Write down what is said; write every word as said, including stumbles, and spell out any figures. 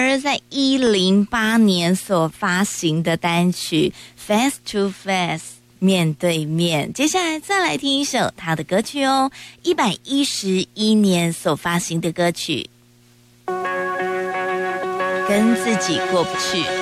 儿在一零八年所发行的单曲 Face to Face 面对面。接下来再来听一首他的歌曲哦，一百一十一年所发行的歌曲，跟自己过不去。